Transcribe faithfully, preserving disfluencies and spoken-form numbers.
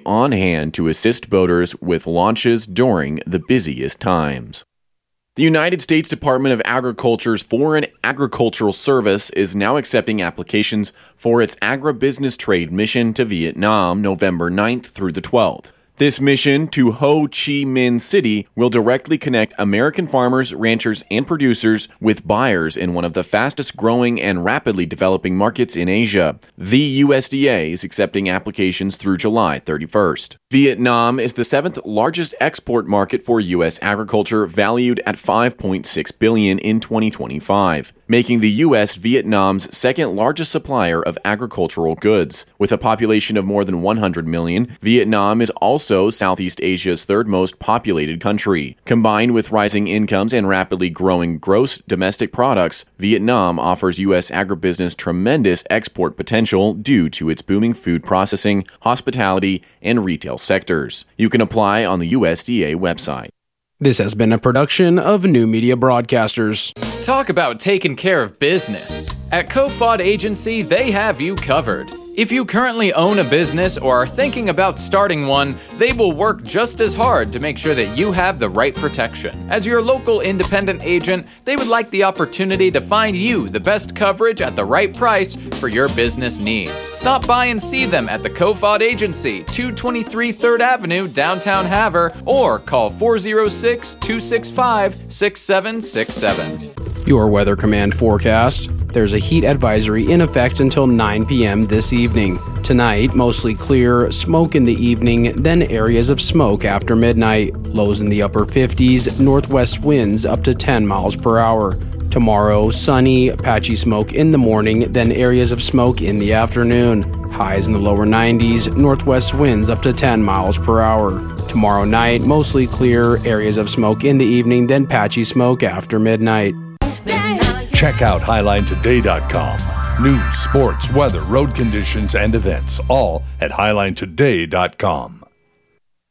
on hand to assist boaters with launches during the busiest times. The United States Department of Agriculture's Foreign Agricultural Service is now accepting applications for its agribusiness trade mission to Vietnam November ninth through the twelfth. This mission to Ho Chi Minh City will directly connect American farmers, ranchers, and producers with buyers in one of the fastest growing and rapidly developing markets in Asia. The U S D A is accepting applications through July thirty-first. Vietnam is the seventh largest export market for U S agriculture, valued at five point six billion dollars in twenty twenty-five, making the U S Vietnam's second largest supplier of agricultural goods. With a population of more than one hundred million, Vietnam is also Southeast Asia's third most populated country. Combined with rising incomes and rapidly growing gross domestic products, Vietnam offers U S agribusiness tremendous export potential due to its booming food processing, hospitality, and retail sectors. You can apply on the U S D A website. This has been a production of New Media Broadcasters. Talk about taking care of business. At Kofod Agency, they have you covered. If you currently own a business or are thinking about starting one, they will work just as hard to make sure that you have the right protection. As your local independent agent, they would like the opportunity to find you the best coverage at the right price for your business needs. Stop by and see them at the Kofod Agency, two twenty-three third Avenue, downtown Havre, or call four oh six, two six five, six seven six seven. Your Weather Command forecast. There's a heat advisory in effect until nine p.m. this evening. Tonight, mostly clear, smoke in the evening, then areas of smoke after midnight. Lows in the upper fifties, northwest winds up to ten miles per hour. Tomorrow, sunny, patchy smoke in the morning, then areas of smoke in the afternoon. Highs in the lower nineties, northwest winds up to ten miles per hour. Tomorrow night, mostly clear, areas of smoke in the evening, then patchy smoke after midnight. Check out Highline Today dot com. News, sports, weather, road conditions, and events, all at Highline Today dot com.